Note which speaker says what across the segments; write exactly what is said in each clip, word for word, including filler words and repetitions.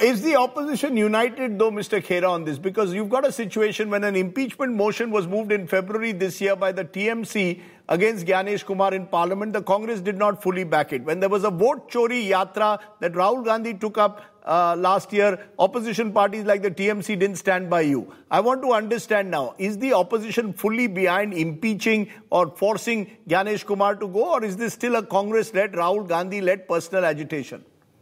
Speaker 1: Is the opposition united, though, Mister Khera, on this? Because you've got a situation when an impeachment motion was moved in February this year by the T M C against Gyanesh Kumar in Parliament, the Congress did not fully back it. When there was a vote chori yatra that Rahul Gandhi took up uh, last year, opposition parties like the T M C didn't stand by you. I want to understand now, is the opposition fully behind impeaching or forcing Gyanesh Kumar to go, or is this still a Congress-led, Rahul Gandhi-led personal agitation?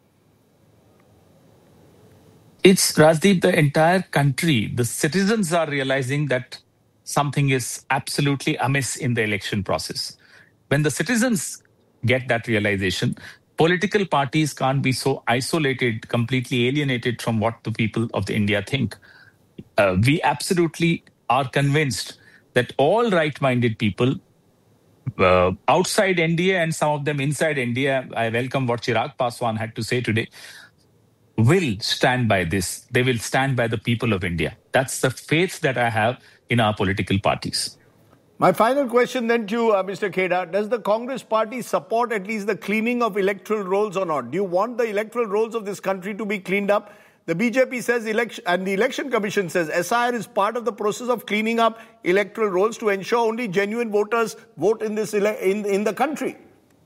Speaker 2: It's, Rajdeep, the entire country, the citizens are realizing that something is absolutely amiss in the election process. When the citizens get that realization, political parties can't be so isolated, completely alienated from what the people of the India think. Uh, we absolutely are convinced that all right-minded people uh, outside India and some of them inside India, I welcome what Chirag Paswan had to say today, will stand by this. They will stand by the people of India. That's the faith that I have in our political parties.
Speaker 1: My final question then to you, uh, Mister Khera, does the Congress party support at least the cleaning of electoral rolls or not? Do you want the electoral rolls of this country to be cleaned up? The B J P says, election, and the Election Commission says, S I R is part of the process of cleaning up electoral rolls to ensure only genuine voters vote in this ele- in, in the country.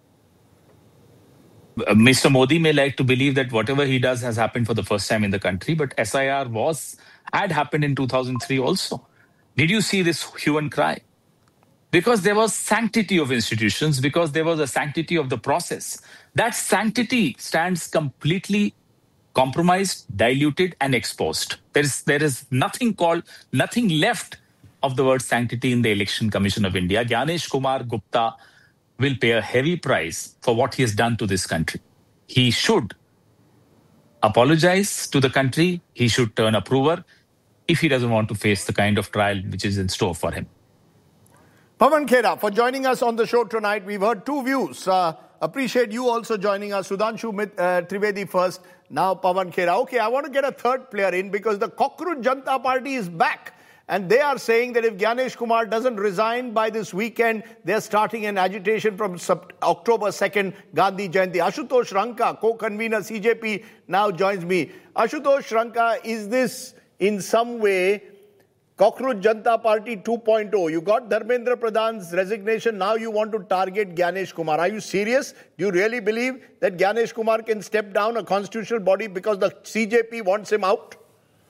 Speaker 2: Mister Modi may like to believe that whatever he does has happened for the first time in the country, but S I R was had happened in two thousand three also. Did you see this hue and cry? Because there was sanctity of institutions, because there was a sanctity of the process. That sanctity stands completely compromised, diluted, and exposed. There is there is nothing called, nothing left of the word sanctity in the Election Commission of India. Gyanesh Kumar Gupta will pay a heavy price for what he has done to this country. He should apologize to the country. He should turn approver if he doesn't want to face the kind of trial which is in store for him.
Speaker 1: Pawan Khera, for joining us on the show tonight. We've heard two views. Uh, appreciate you also joining us. Sudhanshu uh, Trivedi first, now Pawan Khera. Okay, I want to get a third player in because the Cockroach Janata Party is back. And they are saying that if Gyanesh Kumar doesn't resign by this weekend, they're starting an agitation from October second, Gandhi Jayanti. Ashutosh Ranka, co-convener C J P, now joins me. Ashutosh Ranka, is this in some way Cockroach Janata Party two point oh? You got Dharmendra Pradhan's resignation, now you want to target Gyanesh Kumar. Are you serious? Do you really believe that Gyanesh Kumar can step down a constitutional body because the C J P wants him out?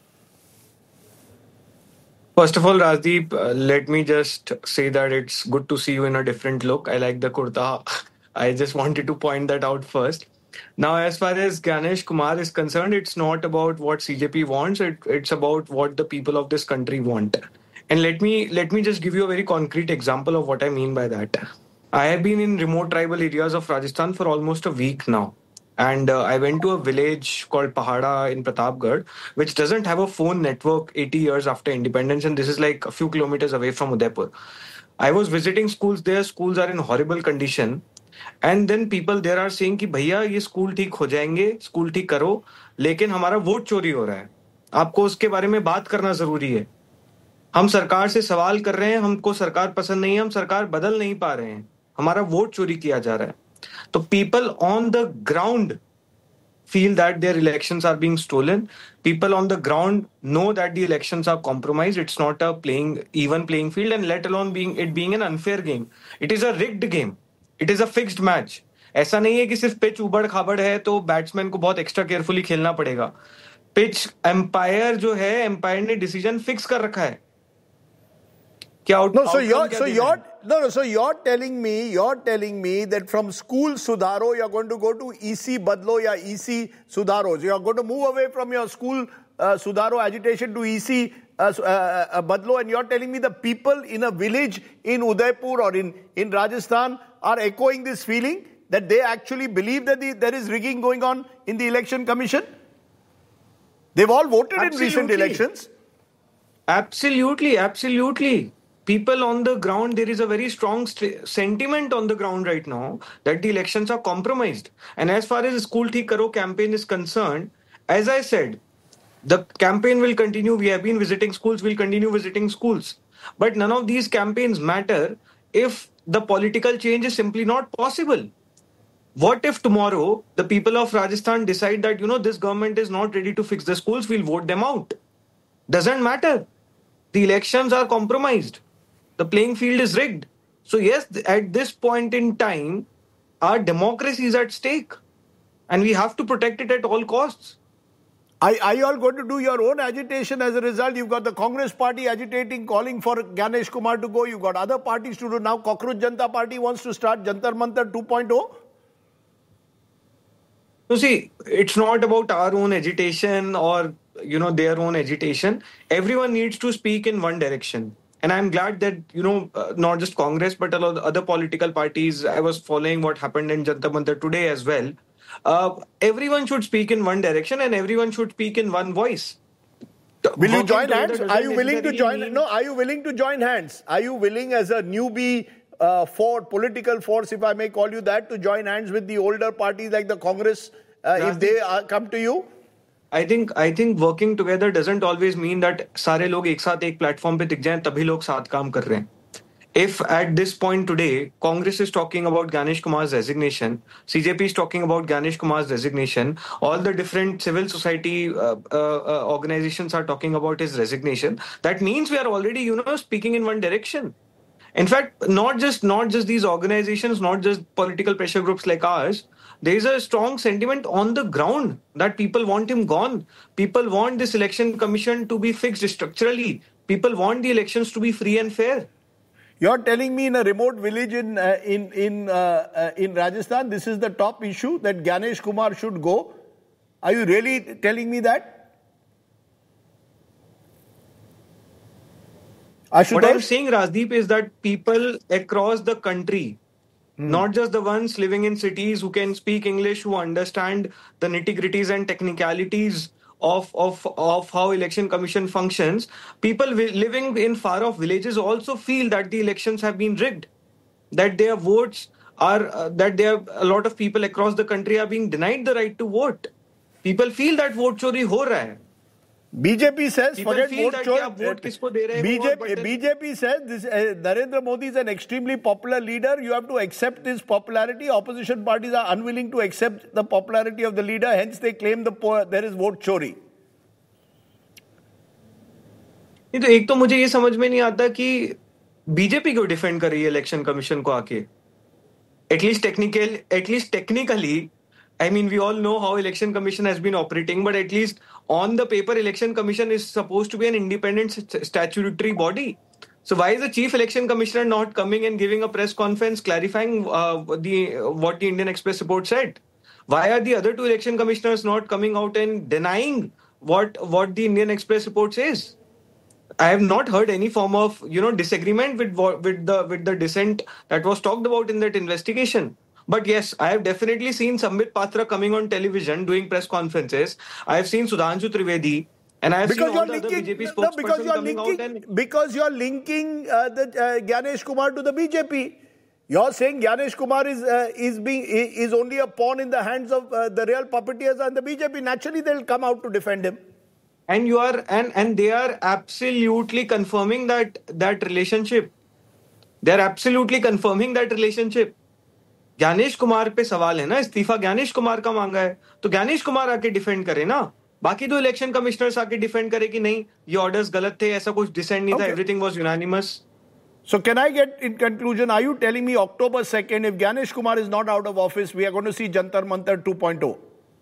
Speaker 3: First of all, Rajdeep, uh, let me just say that it's good to see you in a different look. I like the kurta. I just wanted to point that out first. Now, as far as Gyanesh Kumar is concerned, it's not about what C J P wants. It, it's about what the people of this country want. And let me let me just give you a very concrete example of what I mean by that. I have been in remote tribal areas of Rajasthan for almost a week now. And uh, I went to a village called Pahada in Pratapgarh, which doesn't have a phone network eighty years after independence. And this is like a few kilometers away from Udaipur. I was visiting schools there. Schools are in horrible condition. And then people there are saying कि भैया ये school ठीक हो जाएंगे, school ठीक करो, लेकिन हमारा वोट चोरी हो रहा है. आपको उसके बारे में बात करना जरूरी है. हम सरकार से सवाल कर रहे हैं, हमको सरकार पसंद नहीं है, हम सरकार बदल नहीं पा रहे हैं. हमारा वोट चोरी किया जा रहा है. So people on the ground feel that their elections are being stolen. People on the ground know that the elections are compromised. It's not a playing even playing field, and let alone being it being an unfair game. It is a rigged game. It is a fixed match. ऐसा नहीं है कि सिर्फ pitch उबड़ खाबड़ है तो batsman को बहुत एक्स्ट्रा केयरफुली खेलना पड़ेगा. पिच एम्पायर जो है, एम्पायर ने डिसीजन फिक्स कर रखा है.
Speaker 1: No, so you're so you're no no so you're telling me you're telling me that from school Sudharo you're going to go to E C Badlo ya E C Sudharo. So you're going to move away from your school uh, Sudharo agitation to E C uh, uh, uh, Badlo, and you're telling me the people in a village in Udaipur or in, in Rajasthan are echoing this feeling that they actually believe that the, there is rigging going on in the election commission? They've all voted absolutely. in recent elections.
Speaker 3: Absolutely, absolutely. People on the ground, there is a very strong st- sentiment on the ground right now that the elections are compromised. And as far as the School Theek Karo campaign is concerned, as I said, the campaign will continue. We have been visiting schools, we'll continue visiting schools. But none of these campaigns matter if the political change is simply not possible. What if tomorrow the people of Rajasthan decide that, you know, this government is not ready to fix the schools, we'll vote them out? Doesn't matter. The elections are compromised. The playing field is rigged. So, yes, at this point in time, our democracy is at stake. And we have to protect it at all costs.
Speaker 1: Are, are you all going to do your own agitation as a result? You've got the Congress party agitating, calling for Ganesh Kumar to go. You've got other parties to do. Now Cockroach Janata Party wants to start Jantar Mantar two point oh.
Speaker 3: So see, it's not about our own agitation or, you know, their own agitation. Everyone needs to speak in one direction. And I'm glad that, you know, uh, not just Congress, but a lot of other political parties, I was following what happened in Jantar Mantar today as well. Uh, everyone should speak in one direction and everyone should speak in one voice.
Speaker 1: Will you
Speaker 3: Working
Speaker 1: join
Speaker 3: together
Speaker 1: hands?
Speaker 3: doesn't
Speaker 1: Are you willing to
Speaker 3: necessarily
Speaker 1: join?
Speaker 3: mean-
Speaker 1: No, are you willing to join hands? Are you willing as a newbie uh, for political force, if I may call you that, to join hands with the older parties like the Congress uh, if they uh, come to you?
Speaker 3: I think I think working together doesn't always mean that सारे लोग एक साथ एक platform पे दिख जाएं तभी लोग साथ काम कर रहे हैं. If at this point today, Congress is talking about Ganesh Kumar's resignation, C J P is talking about Ganesh Kumar's resignation, all the different civil society uh, uh, uh, organizations are talking about his resignation, that means we are already, you know, speaking in one direction. In fact, not just not just these organizations, not just political pressure groups like ours, there is a strong sentiment on the ground that people want him gone. People want this election commission to be fixed structurally. People want the elections to be free and fair.
Speaker 1: You're telling me in a remote village in uh, in in uh, uh, in Rajasthan, this is the top issue that Ganesh Kumar should go. Are you really telling me that? Ashutosh?
Speaker 3: What I'm saying, Rajdeep, is that people across the country, not just the ones living in cities who can speak English, who understand the nitty-gritties and technicalities of, of, of how election commission functions, people wi- living in far-off villages also feel that the elections have been rigged, that their votes are, uh, that there a lot of people across the country are being denied the right to vote. People feel that vote chori ho raha hai.
Speaker 1: B J P says,
Speaker 3: People
Speaker 1: forget
Speaker 3: feel
Speaker 1: vote
Speaker 3: that
Speaker 1: chor-
Speaker 3: कि आप vote किसको दे रहे हो
Speaker 1: B J P,
Speaker 3: और button-
Speaker 1: B J P says this, uh, Narendra Modi is an extremely popular leader. You have to accept his popularity. Opposition parties are unwilling to accept the popularity of the leader. Hence, they claim the po- there is vote chori.
Speaker 3: नहीं तो एक तो मुझे ये समझ में नहीं आता कि बीजेपी क्यों डिफेंड कर रही है इलेक्शन कमीशन को आके. At least technical at least technically I mean, we all know how election commission has been operating, but at least on the paper, election commission is supposed to be an independent st- statutory body. So why is the chief election commissioner not coming and giving a press conference clarifying uh, the what the Indian Express report said? Why are the other two election commissioners not coming out and denying what what the Indian Express report says? I have not heard any form of, you know, disagreement with what, with the with the dissent that was talked about in that investigation. But yes, I have definitely seen Sambit Patra coming on television doing press conferences. I have seen Sudhanshu Trivedi, and I have
Speaker 1: Because
Speaker 3: seen all
Speaker 1: you're
Speaker 3: the other
Speaker 1: linking,
Speaker 3: B J P
Speaker 1: no, because
Speaker 3: spokesperson
Speaker 1: you're
Speaker 3: coming out
Speaker 1: linking,
Speaker 3: and
Speaker 1: because you're linking uh, the uh, Ganesh Kumar to the B J P. You're saying Ganesh Kumar is uh, is being is only a pawn in the hands of uh, the real puppeteers and the B J P. Naturally, they'll come out to defend him.
Speaker 3: and you are and and they are absolutely confirming that that relationship. They are absolutely confirming that relationship. Gyanesh Kumar पे सवाल है ना, इस्तीफा ज्ञानेश कुमार का मांगा है, तो ज्ञानेश कुमार आके डिफेंड करे ना. बाकी तो इलेक्शन कमिश्नर्स आके डिफेंड करे कि नहीं ये ऑर्डर्स गलत थे, ऐसा कुछ डिसेंट नहीं था,
Speaker 1: Okay.
Speaker 3: Everything was unanimous.
Speaker 1: So can I get in conclusion, are you telling me October second, if Ganesh Kumar is not out of office, we are going to see Jantar Mantar two point oh?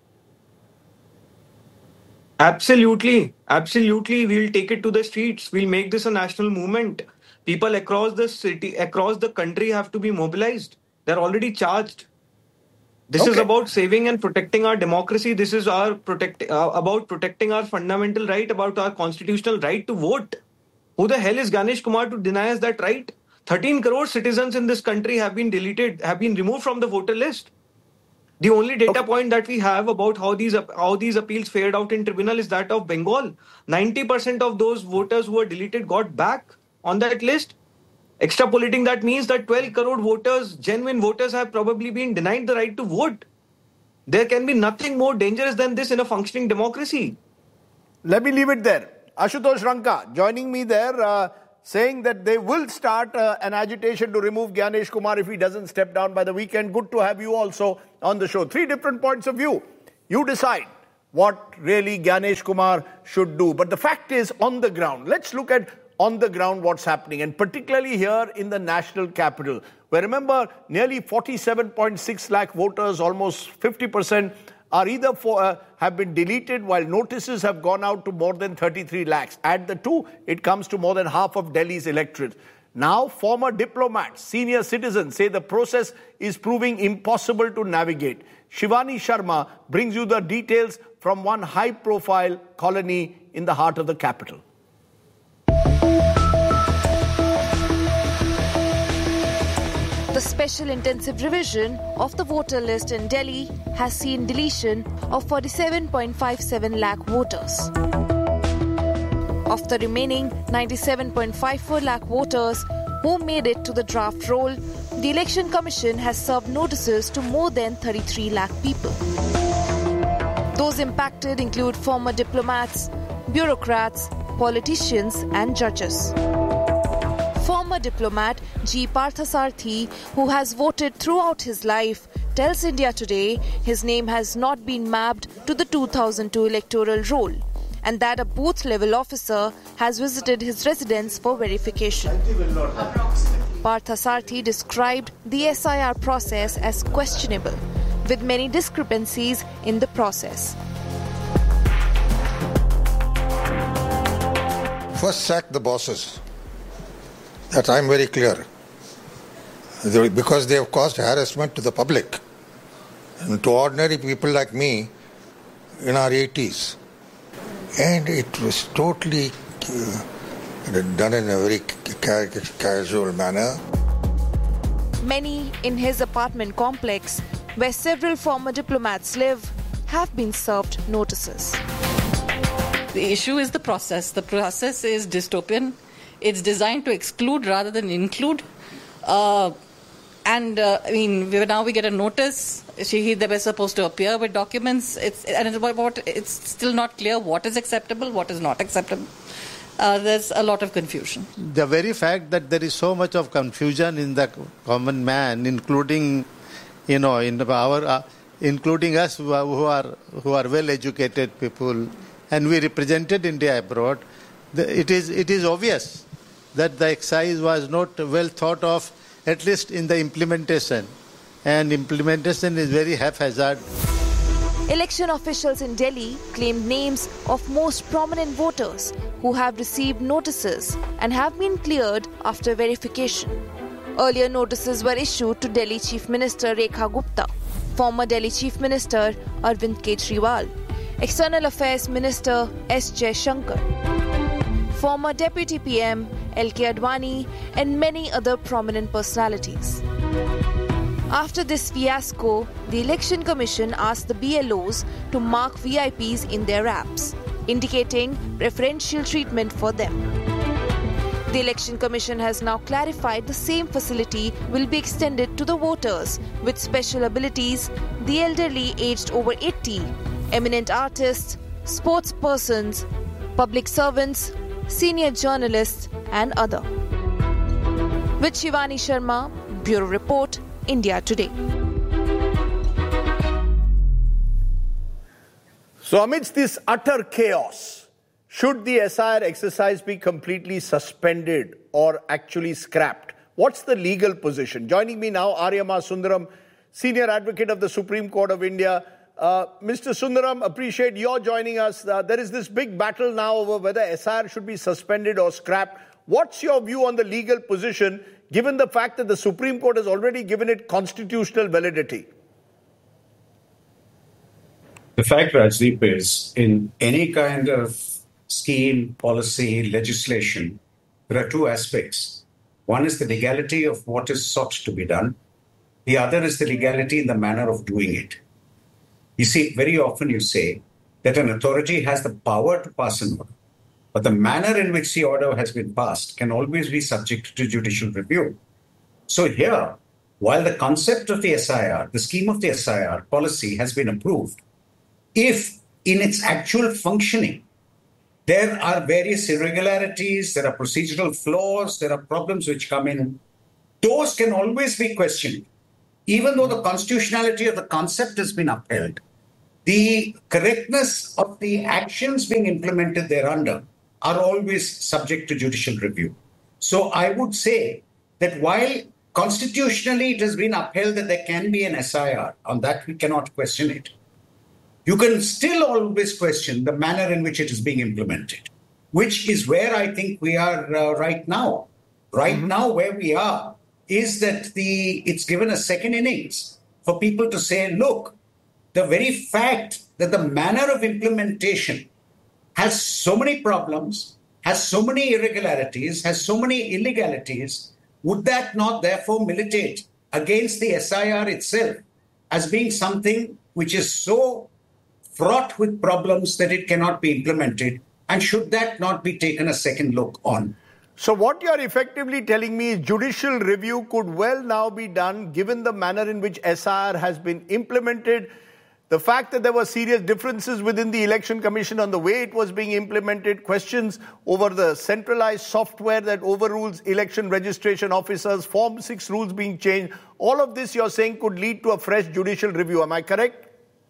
Speaker 3: Absolutely, absolutely. We'll take it to the streets. We'll make this a national movement. People across the city, across the country have to be mobilized. They're already charged. This is
Speaker 1: Okay.
Speaker 3: about saving and protecting our democracy. This is our protect uh, about protecting our fundamental right, about our constitutional right to vote. Who the hell is Ganesh Kumar to deny us that right? thirteen crore citizens in this country have been deleted, have been removed from the voter list. The only data
Speaker 1: Okay.
Speaker 3: point that we have about how these how these appeals fared out in tribunal is that of Bengal. ninety percent of those voters who were deleted got back on that list. Extrapolating that means that twelve crore voters, genuine voters, have probably been denied the right to vote. There can be nothing more dangerous than this in a functioning democracy.
Speaker 1: Let me leave it there. Ashutosh Ranka joining me there. Uh, saying that they will start uh, an agitation to remove Gyanesh Kumar if he doesn't step down by the weekend. Good to have you also on the show. Three different points of view. You decide what really Gyanesh Kumar should do. But the fact is, on the ground, let's look at on the ground what's happening, and particularly here in the national capital, where remember nearly forty-seven point six lakh voters, almost fifty percent, are either for, uh, have been deleted, while notices have gone out to more than thirty-three lakhs. Add the two, it comes to more than half of Delhi's electorate. Now, former diplomats, senior citizens say the process is proving impossible to navigate. Shivani Sharma brings you the details from one high-profile colony in the heart of the capital.
Speaker 4: The special intensive revision of the voter list in Delhi has seen deletion of forty-seven point five seven lakh voters. Of the remaining ninety-seven point five four lakh voters who made it to the draft roll, the Election Commission has served notices to more than thirty-three lakh people. Those impacted include former diplomats, bureaucrats, politicians and judges. Former diplomat G. Parthasarathy, who has voted throughout his life, tells India Today his name has not been mapped to the two thousand two electoral roll and that a booth-level officer has visited his residence for verification. Parthasarathy described the S I R process as questionable, with many discrepancies in the process.
Speaker 5: First, sack the bosses. That I'm very clear. Because they have caused harassment to the public and to ordinary people like me in our eighties. And it was totally uh, done in a very ca- casual manner.
Speaker 4: Many in his apartment complex, where several former diplomats live, have been served notices.
Speaker 6: The issue is the process. The process is dystopian. It's designed to exclude rather than include. Uh, and uh, I mean, we, now we get a notice. She, they were supposed to appear with documents. It's, and it's, what, it's still not clear what is acceptable, what is not acceptable. Uh, there's a lot of confusion.
Speaker 7: The very fact that there is so much of confusion in the common man, including, you know, in our, uh, including us who are, who are who are well-educated people, and we represented India abroad, the, it is it is obvious that the exercise was not well thought of, at least in the implementation, and implementation is very haphazard.
Speaker 4: Election officials in Delhi claimed names of most prominent voters who have received notices and have been cleared after verification. Earlier notices were issued to Delhi Chief Minister Rekha Gupta, former Delhi Chief Minister Arvind Kejriwal, External Affairs Minister S. Jaishankar, former Deputy P M L K Advani and many other prominent personalities. After this fiasco, the Election Commission asked the B L Os to mark V I Ps in their apps, indicating preferential treatment for them. The Election Commission has now clarified the same facility will be extended to the voters with special abilities, the elderly aged over eighty, eminent artists, sports persons, public servants, senior journalists and other. With Shivani Sharma, Bureau Report, India Today.
Speaker 1: So amidst this utter chaos, should the S I R exercise be completely suspended or actually scrapped? What's the legal position? Joining me now, Aryama Sundaram, Senior Advocate of the Supreme Court of India. Uh, Mister Sundaram, appreciate your joining us. Uh, there is this big battle now over whether S I R should be suspended or scrapped. What's your view on the legal position, given the fact that the Supreme Court has already given it constitutional validity?
Speaker 8: The fact, Rajdeep, is in any kind of scheme, policy, legislation, there are two aspects. One is the legality of what is sought to be done. The other is the legality in the manner of doing it. You see, very often you say that an authority has the power to pass an order, but the manner in which the order has been passed can always be subject to judicial review. So here, while the concept of the S I R, the scheme of the S I R policy has been approved, if in its actual functioning, there are various irregularities, there are procedural flaws, there are problems which come in. Those can always be questioned. Even though the constitutionality of the concept has been upheld, the correctness of the actions being implemented thereunder are always subject to judicial review. So I would say that while constitutionally it has been upheld that there can be an S I R, on that we cannot question it, you can still always question the manner in which it is being implemented, which is where I think we are uh, right now. Right mm-hmm. now, where we are is that the it's given a second innings for people to say, look, the very fact that the manner of implementation has so many problems, has so many irregularities, has so many illegalities, would that not therefore militate against the S I R itself as being something which is so fraught with problems that it cannot be implemented? And should that not be taken a second look on?
Speaker 1: So what you're effectively telling me is judicial review could well now be done given the manner in which S I R has been implemented, the fact that there were serious differences within the Election Commission on the way it was being implemented, questions over the centralized software that overrules election registration officers, Form six rules being changed. All of this you're saying could lead to a fresh judicial review. Am I correct?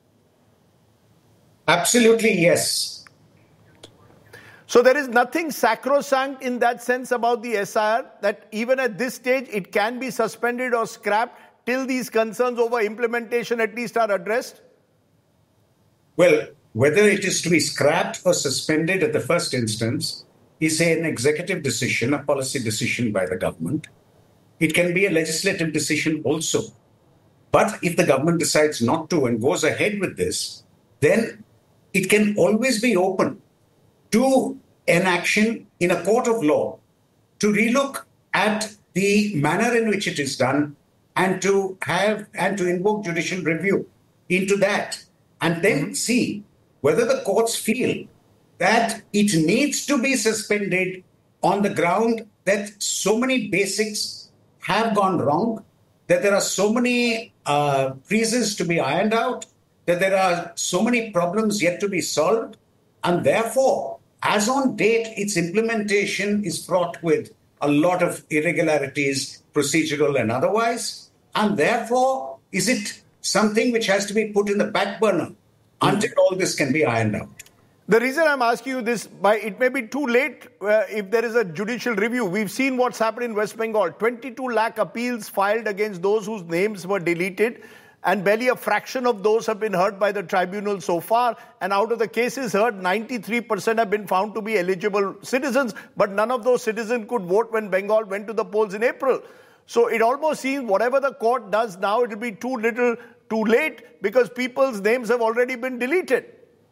Speaker 8: Absolutely, yes.
Speaker 1: So there is nothing sacrosanct in that sense about the S I R, that even at this stage it can be suspended or scrapped till these concerns over implementation at least are addressed?
Speaker 8: Well, whether it is to be scrapped or suspended at the first instance is an executive decision, a policy decision by the government. It can be a legislative decision also. But if the government decides not to and goes ahead with this, then it can always be open to an action in a court of law to relook at the manner in which it is done and to have and to invoke judicial review into that. And then mm-hmm. see whether the courts feel that it needs to be suspended on the ground that so many basics have gone wrong, that there are so many uh, freezes to be ironed out, that there are so many problems yet to be solved, and therefore, as on date, its implementation is fraught with a lot of irregularities, procedural and otherwise, and therefore, is it something which has to be put in the back burner until all this can be ironed out?
Speaker 1: The reason I'm asking you this, by it may be too late uh, if there is a judicial review. We've seen what's happened in West Bengal. twenty-two lakh appeals filed against those whose names were deleted, and barely a fraction of those have been heard by the tribunal so far. And out of the cases heard, ninety-three percent have been found to be eligible citizens, but none of those citizens could vote when Bengal went to the polls in April. So it almost seems whatever the court does now, it will be too little, too late, because people's names have already been deleted.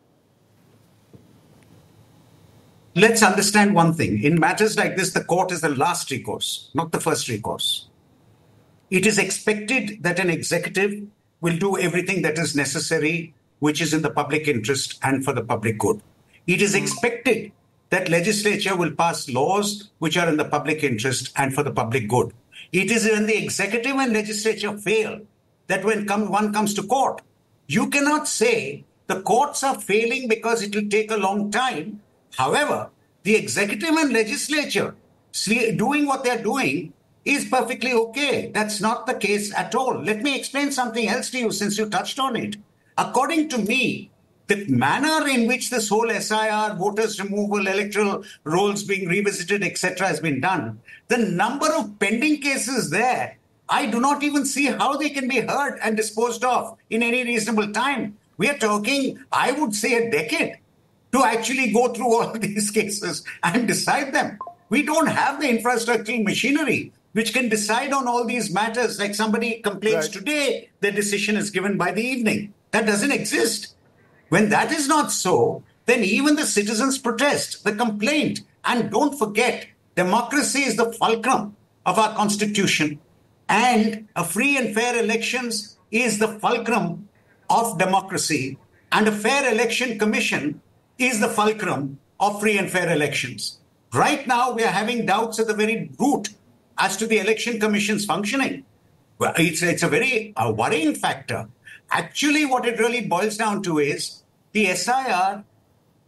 Speaker 8: Let's understand one thing. In matters like this, the court is the last recourse, not the first recourse. It is expected that an executive will do everything that is necessary, which is in the public interest and for the public good. It is expected that legislature will pass laws which are in the public interest and for the public good. It is when the executive and legislature fail that when come, one comes to court. You cannot say the courts are failing because it will take a long time. However, the executive and legislature doing what they're doing is perfectly okay. That's not the case at all. Let me explain something else to you since you touched on it. According to me, the manner in which this whole S I R, voters removal, electoral rolls being revisited, et cetera has been done, the number of pending cases there, I do not even see how they can be heard and disposed of in any reasonable time. We are talking, I would say, a decade to actually go through all these cases and decide them. We don't have the infrastructural machinery which can decide on all these matters. Like somebody complains right. today, the decision is given by the evening. That doesn't exist. When that is not so, then even the citizens protest, the complaint. And don't forget, democracy is the fulcrum of our constitution. And a free and fair elections is the fulcrum of democracy. And a fair election commission is the fulcrum of free and fair elections. Right now, we are having doubts at the very root as to the election commission's functioning. Well, it's, it's a very uh, worrying factor. Actually, what it really boils down to is the S I R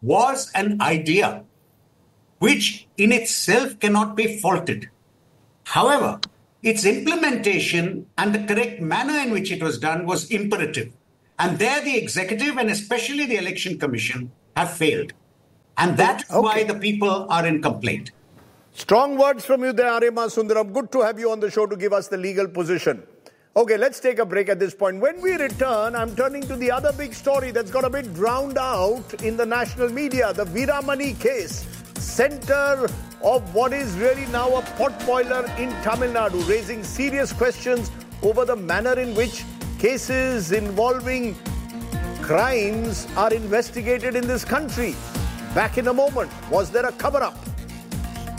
Speaker 8: was an idea which in itself cannot be faulted. However, its implementation and the correct manner in which it was done was imperative. And there the executive and especially the Election Commission have failed. And that is
Speaker 1: okay.
Speaker 8: why the people are in complaint.
Speaker 1: Strong words from you there, Arima Sundaram. Good to have you on the show to give us the legal position. Okay, let's take a break at this point. When we return, I'm turning to the other big story that's got a bit drowned out in the national media, the Veeramani case, center of what is really now a potboiler in Tamil Nadu, raising serious questions over the manner in which cases involving crimes are investigated in this country. Back in a moment. Was there a cover-up?